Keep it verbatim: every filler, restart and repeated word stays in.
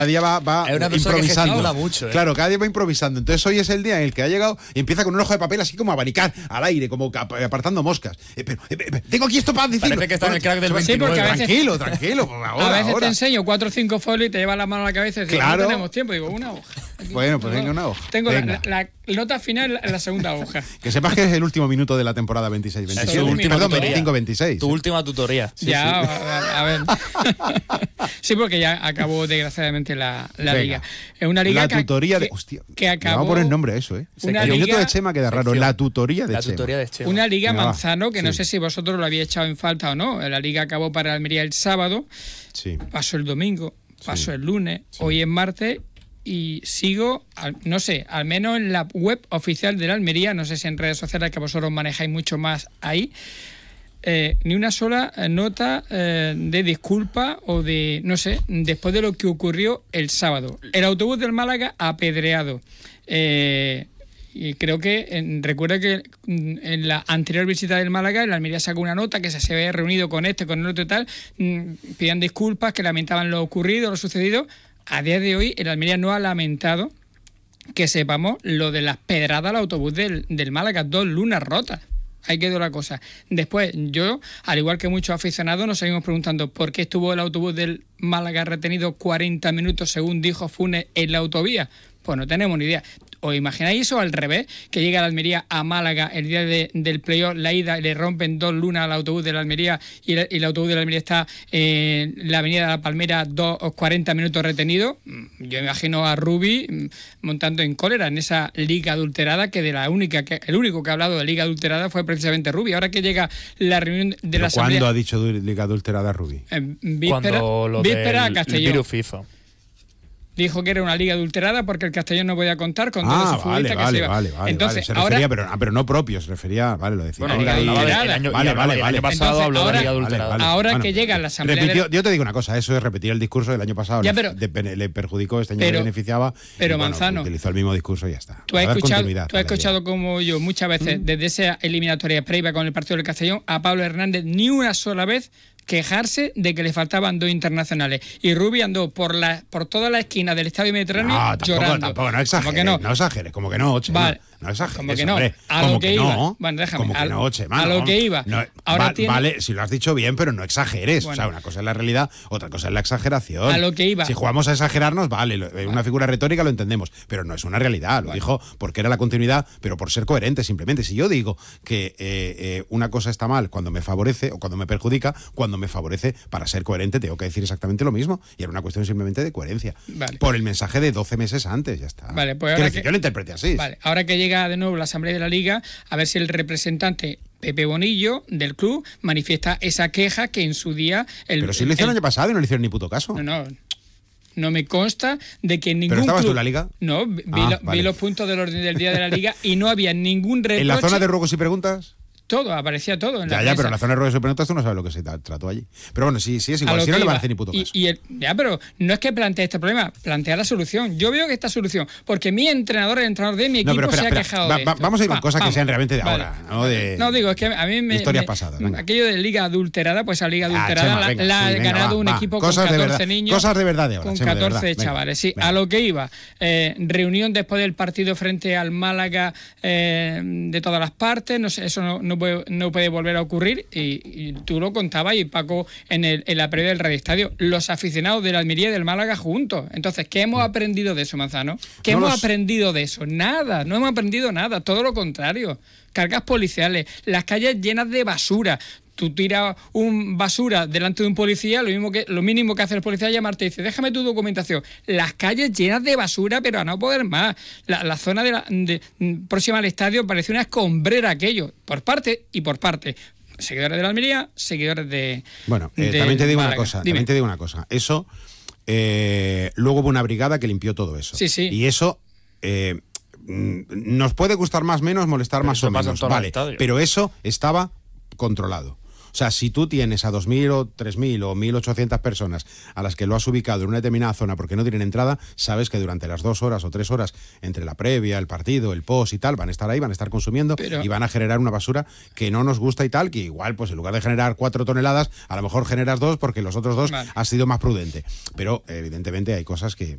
Cada día va, va improvisando. Mucho, ¿eh? Claro, cada día va improvisando. Entonces hoy es el día en el que ha llegado y empieza con un ojo de papel así como a abanicar al aire, como apartando moscas. Eh, pero, eh, eh, tengo aquí esto para decirlo. Parece que está en el crack del Sí, veintinueve. porque a veces- Tranquilo, tranquilo. Por ahora, a veces ahora. te enseño cuatro o cinco folios y te llevas la mano a la cabeza y dices, Claro. no tenemos tiempo. Digo, una hoja. Aquí, Bueno, pues no, venga, una hoja. Tengo la, Venga. la- la nota final en la segunda hoja. Que sepas que es el último minuto de la temporada veintiséis Es veintisiete. su última Perdón, tutoría. veinticinco veintiséis. Tu última tutoría. Sí, ya, sí. A, a ver. Sí, porque ya acabó desgraciadamente la, la Venga. liga. Es una liga La que, tutoría de. que- Hostia, que le acabó. vamos a poner nombre a eso, ¿eh? Una El minuto liga- de Chema queda raro. sección. La tutoría de La Chema. tutoría de Chema. Una liga Venga, va. Manzano, que no Sí. sé si vosotros lo habéis echado en falta o no. La liga acabó para Almería el sábado, Sí. pasó el domingo, pasó Sí. el lunes, hoy es martes y sigo, al- no sé, al menos en la web oficial de la Almería, no sé si en redes sociales que vosotros manejáis mucho más ahí, eh, ni una sola eh, nota eh, de disculpa o de, no sé, después de lo que ocurrió el sábado. El autobús del Málaga apedreado. Eh, y creo que, en- recuerda que mm, en la anterior visita del Málaga, la Almería sacó una nota que se, se había reunido con este, con el otro y tal, mm, pedían disculpas, que lamentaban lo ocurrido, lo sucedido. A día de hoy, el Almería no ha lamentado que sepamos lo de las pedradas al autobús del, del Málaga, dos lunas rotas. Ahí quedó la cosa. Después, yo, al igual que muchos aficionados, nos seguimos preguntando por qué estuvo el autobús del Málaga retenido cuarenta minutos, según dijo Funes, en la autovía. Pues no tenemos ni idea. ¿Os imagináis eso al revés? Que llega la Almería a Málaga el día de, del playoff, la ida, y le rompen dos lunas al autobús de la Almería y, la, y el autobús de la Almería está en la avenida de la Palmera dos o cuarenta minutos retenido. Yo imagino a Rubi mm, montando en cólera en esa liga adulterada, que de la única que el único que ha hablado de liga adulterada fue precisamente Rubi. Ahora que llega la reunión de ¿Pero la Asamblea... cuándo ha dicho du- liga adulterada Rubí? en víspera, Cuando lo víspera a del Castellón. virus FIFA. Dijo que era una liga adulterada porque el Castellón no podía contar con todos Ah, esos vale, futbolistas que se vale, iban. vale, vale. Entonces, vale. Se ahora, refería, pero, ah, pero no propio, se refería, vale, lo decía. Bueno, liga hablaba de- adulterada. el año, Vale, y hablaba- vale, el vale. año pasado Entonces, habló de ahora- liga Vale, adulterada. vale. ahora Bueno, que llega la Asamblea... repitió- de- yo te digo una cosa, eso es repetir el discurso del año pasado. Ya, le, pero- de- le perjudicó, este año pero- le beneficiaba. pero, y, bueno, Manzano, utilizó el mismo discurso y ya está. Tú has Va a haber escuchado, continuidad, tú has vale, escuchado ya. como yo muchas veces, desde esa eliminatoria previa con el partido del Castellón, a Pablo Hernández ni una sola vez quejarse de que le faltaban dos internacionales. Y Rubi andó por la por toda la esquina del Estadio Mediterráneo No, tampoco, llorando. tampoco, no ¿Cómo exageres, que no? no exageres, como que no, Chema. Vale. No exageres, Como que no. hombre. A Como lo que no. iba. Bueno, déjame. Como que A- no, Chema, a lo no. que iba. No, Ahora va- tiene- Vale, si lo has dicho bien, pero no exageres. Bueno. O sea, una cosa es la realidad, otra cosa es la exageración. A lo que iba. Si jugamos a exagerarnos, vale, lo- eh, una figura retórica lo entendemos, pero no es una realidad. Lo dijo porque era la continuidad, pero por ser coherente simplemente. Si yo digo que eh, eh, una cosa está mal cuando me favorece o cuando me perjudica, cuando me favorece, para ser coherente tengo que decir exactamente lo mismo. Y era una cuestión simplemente de coherencia. Vale. Por el mensaje de doce meses antes, ya está. Vale, pues Quiero ahora decir, que- yo lo interpreté así. Vale, ahora que llega de nuevo la Asamblea de la Liga, a ver si el representante Pepe Bonillo del club manifiesta esa queja que en su día... El, Pero si lo hicieron el el- año pasado y no le hicieron ni puto caso. No, no. No me consta de que ningún ¿Pero estabas club... tú en la Liga? No, vi, Ah, lo- vale. vi los puntos del orden del día de la Liga y no había ningún reproche. ¿En la zona de ruegos y preguntas? Todo, aparecía todo en la Ya, ya, prensa. pero en la zona de ruegos y preguntas tú no sabes lo que se tra- trató allí. Pero bueno, sí, sí es A igual. lo Si no que le van a iba. hacer ni puto Y- caso. Y, el- ya, pero no es que plantee este problema, plantea la solución. Yo veo que esta solución, porque mi entrenador, el entrenador de mi No, equipo, pero espera, se ha espera. quejado Va- de va- esto. vamos a ir con Va, cosas que vamos. sean realmente de Vale. ahora, no de- No, digo, es que a mí me... historias me- pasadas, venga. Aquello de liga adulterada, pues a liga Ah, adulterada Chema, la, venga, la sí, ha venga, ganado va, un va. equipo Cosas con de catorce verdad, niños. cosas de verdad de ahora, Con Chema, de verdad. catorce Venga, chavales, sí. venga. A lo que iba. Eh, reunión después del partido frente al Málaga eh, de todas las partes, no sé, eso no, no, puede, no puede volver a ocurrir y, y tú lo contabas y Paco en, el, en la previa del Radio Estadio, los aficionados de la Almería y del Málaga juntos. Entonces, ¿qué hemos aprendido de eso, Manzano? ¿Qué No hemos los- aprendido de eso? Nada, no hemos aprendido nada, todo lo contrario. Cargas policiales, las calles llenas de basura. Tú tiras un basura delante de un policía, lo mismo que lo mínimo que hace el policía es llamarte y dice, déjame tu documentación. Las calles llenas de basura, pero a no poder más. La, la zona de la, de, próxima al estadio parece una escombrera aquello, por parte y por parte. Seguidores de la Almería, seguidores de... Bueno, eh, de también te digo Málaga. una cosa, Dime. también te digo una cosa. Eso, eh, luego hubo una brigada que limpió todo eso. Sí, sí. Y eso eh, mm, nos puede gustar más menos, molestar Pero más eso o pasa en menos. todos los Vale, estadios. pero eso estaba controlado. O sea, si tú tienes a dos mil o tres mil o mil ochocientas personas a las que lo has ubicado en una determinada zona porque no tienen entrada, sabes que durante las dos horas o tres horas entre la previa, el partido, el post y tal, van a estar ahí, van a estar consumiendo Pero- y van a generar una basura que no nos gusta y tal, que igual, pues en lugar de generar cuatro toneladas, a lo mejor generas dos porque los otros dos Vale. has sido más prudente. Pero evidentemente hay cosas que